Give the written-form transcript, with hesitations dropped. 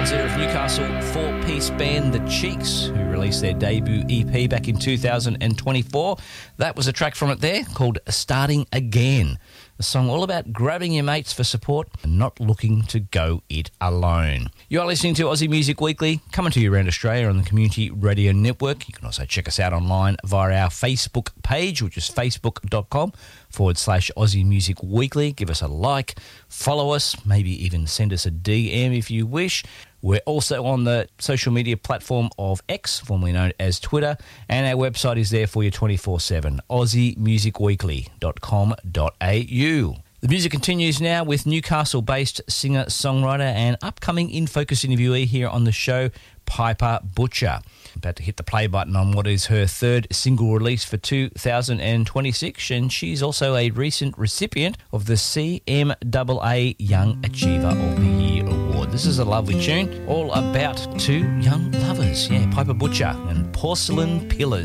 sounds there of Newcastle four-piece band The Cheeks, who released their debut EP back in 2024. That was a track from it there called Starting Again, a song all about grabbing your mates for support and not looking to go it alone. You are listening to Aussie Music Weekly, coming to you around Australia on the Community Radio Network. You can also check us out online via our Facebook page, which is facebook.com/Aussie Music Weekly. Give us a like, follow us, maybe even send us a DM if you wish. We're also on the social media platform of X, formerly known as Twitter, and our website is there for you 24/7, aussiemusicweekly.com.au. The music continues now with Newcastle-based singer-songwriter and upcoming In Focus interviewee here on the show, Piper Butcher. About to hit the play button on what is her third single release for 2026, and she's also a recent recipient of the CMAA Young Achiever of the Year Award. This is a lovely tune, all about two young lovers. Yeah, Piper Butcher and Porcelain Pillars.